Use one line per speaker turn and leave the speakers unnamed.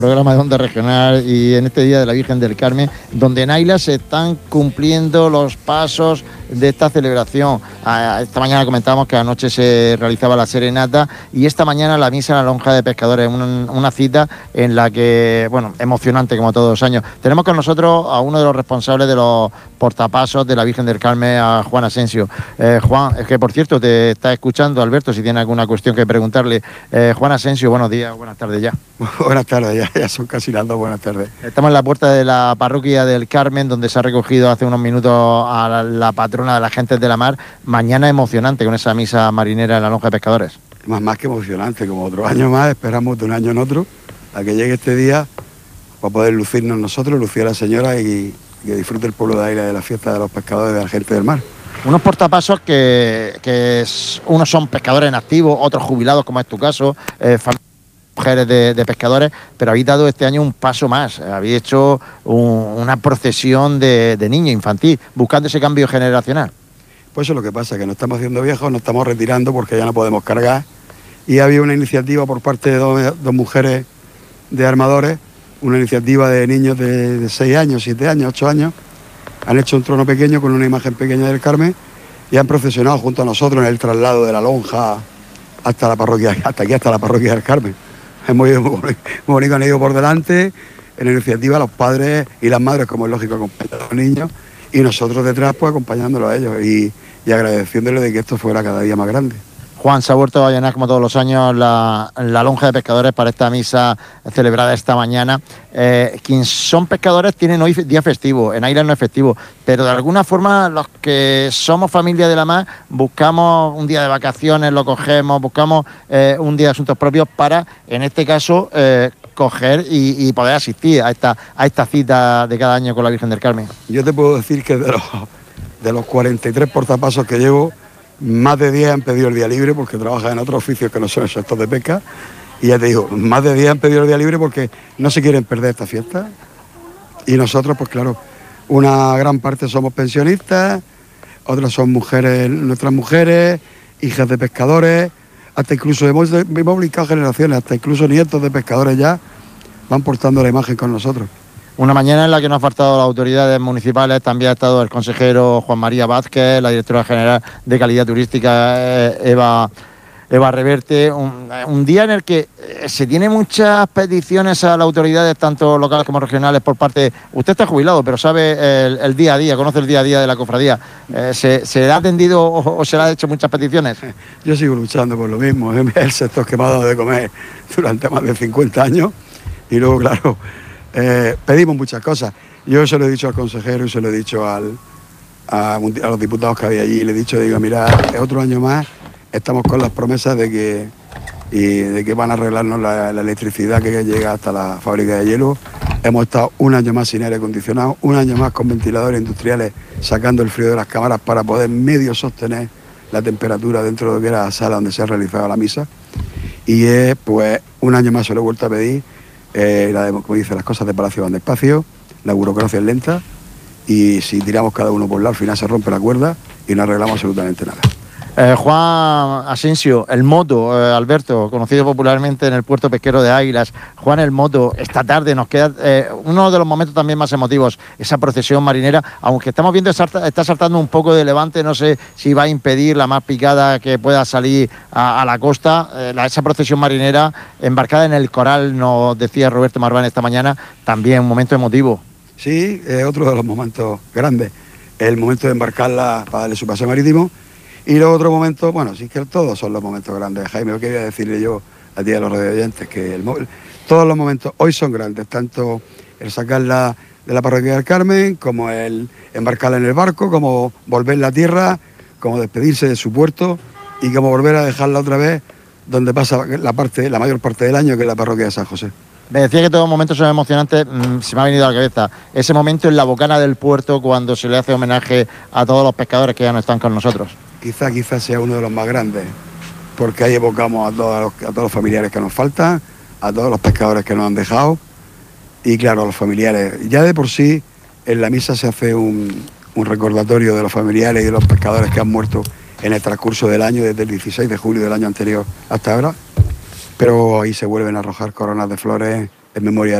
Programa de Onda Regional y en este Día de la Virgen del Carmen, donde en Águilas se están cumpliendo los pasos de esta celebración. Esta mañana comentábamos que anoche se realizaba la serenata y esta mañana la misa en la lonja de pescadores, una cita en la que, bueno, emocionante como todos los años. Tenemos con nosotros a uno de los responsables de los portapasos de la Virgen del Carmen, a Juan Asensio. Juan, es que por cierto te está escuchando Alberto, si tiene alguna cuestión que preguntarle. Juan Asensio, buenos días, buenas tardes ya.
Buenas tardes, ya son casi las 2, buenas tardes.
Estamos en la puerta de la parroquia del Carmen, donde se ha recogido hace unos minutos a la patrona de las gentes de la mar. Mañana emocionante con esa misa marinera en la lonja de pescadores.
Más que emocionante, como otro año más, esperamos de un año en otro, a que llegue este día para poder lucirnos nosotros, lucir a la señora y que disfrute el pueblo de Águilas de la fiesta de los pescadores de la gente del mar.
Unos portapasos que unos son pescadores en activo, otros jubilados, como es tu caso, mujeres de pescadores, pero habéis dado este año un paso más, habéis hecho una procesión de niños infantil, buscando ese cambio generacional.
Pues eso es lo que pasa, que nos estamos haciendo viejos, nos estamos retirando porque ya no podemos cargar, y había una iniciativa por parte de dos mujeres de armadores, una iniciativa de niños de 6 años, 7 años, 8 años, han hecho un trono pequeño con una imagen pequeña del Carmen y han procesionado junto a nosotros en el traslado de la lonja hasta la parroquia, hasta la parroquia del Carmen. Hemos ido muy bonito, han ido por delante, en la iniciativa los padres y las madres, como es lógico, acompañando a los niños, y nosotros detrás pues acompañándolos a ellos y agradeciéndole de que esto fuera cada día más grande.
Juan, se ha vuelto a llenar como todos los años la lonja de pescadores para esta misa celebrada esta mañana. Quienes son pescadores tienen hoy día festivo, en Águilas no es festivo, pero de alguna forma los que somos familia de la mar buscamos un día de vacaciones, lo cogemos, buscamos un día de asuntos propios para, en este caso, coger y poder asistir a esta cita de cada año con la Virgen del Carmen.
Yo te puedo decir que de los 43 portapasos que llevo, más de 10 han pedido el día libre porque trabajan en otros oficios que no son el sector de pesca. Y ya te digo, más de 10 han pedido el día libre porque no se quieren perder esta fiesta. Y nosotros, pues claro, una gran parte somos pensionistas, otras son mujeres, nuestras mujeres, hijas de pescadores, hasta incluso hemos ubicado generaciones, hasta incluso nietos de pescadores ya van portando la imagen con nosotros.
Una mañana en la que no han faltado las autoridades municipales, también ha estado el consejero Juan María Vázquez, la directora general de Calidad Turística Eva Reverte, un día en el que se tienen muchas peticiones a las autoridades, tanto locales como regionales, por parte... Usted está jubilado, pero sabe el día a día, conoce el día a día de la cofradía. ¿Se le ha atendido o se le han hecho muchas peticiones?
Yo sigo luchando por lo mismo, es el sector que me ha dado de comer durante más de 50 años y luego, claro... pedimos muchas cosas. Yo se lo he dicho al consejero y se lo he dicho a los diputados que había allí y le he dicho, digo, mira, es otro año más, estamos con las promesas de que van a arreglarnos la electricidad que llega hasta la fábrica de hielo. Hemos estado un año más sin aire acondicionado, un año más con ventiladores industriales sacando el frío de las cámaras para poder medio sostener la temperatura dentro de lo que era la sala donde se ha realizado la misa. Y pues un año más se lo he vuelto a pedir. Como dice, las cosas de Palacio van despacio, la burocracia es lenta y si tiramos cada uno por lado al final se rompe la cuerda y no arreglamos absolutamente nada.
Juan Asensio, el Moto, Alberto, conocido popularmente en el puerto pesquero de Águilas. Juan, el Moto, esta tarde nos queda uno de los momentos también más emotivos, esa procesión marinera, aunque estamos viendo está saltando un poco de levante, no sé si va a impedir la más picada que pueda salir a la costa. Esa procesión marinera embarcada en el Coral, nos decía Roberto Marván esta mañana, también un momento emotivo.
Sí, es otro de los momentos grandes, el momento de embarcarla para darle su paseo marítimo. Y luego otro momento, bueno, sí que todos son los momentos grandes. Jaime, ¿qué voy a decirle yo a ti a los radioyentes? Que todos los momentos hoy son grandes, tanto el sacarla de la parroquia del Carmen, como el embarcarla en el barco, como volverla a tierra, como despedirse de su puerto y como volver a dejarla otra vez donde pasa la mayor parte del año, que es la parroquia de San José.
Me decía que todos los momentos son emocionantes, se me ha venido a la cabeza ese momento en la bocana del puerto cuando se le hace homenaje a todos los pescadores que ya no están con nosotros.
Quizás sea uno de los más grandes, porque ahí evocamos a todos los familiares que nos faltan, a todos los pescadores que nos han dejado y claro, a los familiares. Ya de por sí en la misa se hace un recordatorio de los familiares y de los pescadores que han muerto en el transcurso del año, desde el 16 de julio del año anterior hasta ahora, pero ahí se vuelven a arrojar coronas de flores en memoria